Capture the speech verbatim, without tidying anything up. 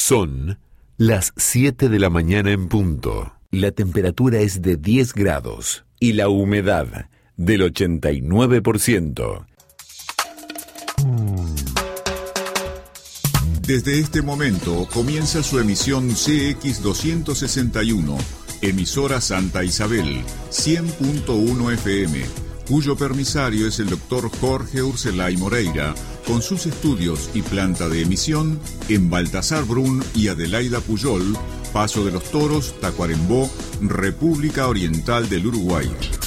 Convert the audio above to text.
Son las siete de la mañana en punto. La temperatura es de diez grados y la humedad del ochenta y nueve por ciento. Desde este momento comienza su emisión C X doscientos sesenta y uno, emisora Santa Isabel, cien punto uno F M, cuyo permisario es el doctor Jorge Urselay Moreira, con sus estudios y planta de emisión en Baltasar Brun y Adelaida Puyol, Paso de los Toros, Tacuarembó, República Oriental del Uruguay.